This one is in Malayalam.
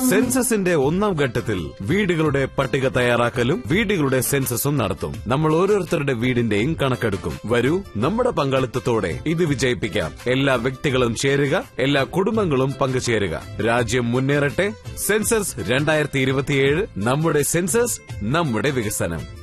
സെൻസസിന്റെ ഒന്നാം ഘട്ടത്തിൽ വീടുകളുടെ പട്ടിക തയ്യാറാക്കലും വീടുകളുടെ സെൻസസും നടത്തും. നമ്മൾ ഓരോരുത്തരുടെ വീടിന്റെയും കണക്കെടുക്കും. വരൂ, നമ്മുടെ പങ്കാളിത്തത്തോടെ ഇത് വിജയിപ്പിക്കാം. എല്ലാ വ്യക്തികളും ചേരുക, എല്ലാ കുടുംബങ്ങളും പങ്കുചേരുക. രാജ്യം മുന്നേറട്ടെ. സെൻസസ് 2027, നമ്മുടെ സെൻസസ്, നമ്മുടെ വികസനം.